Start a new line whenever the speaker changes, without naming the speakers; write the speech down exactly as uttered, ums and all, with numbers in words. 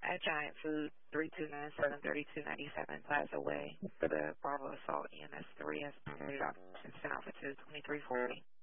at Giant Food, three two nine seven, three two nine seven Plaza Way for the Bravo Assault E M S three S thirty dollars and sent out for two twenty-three forty.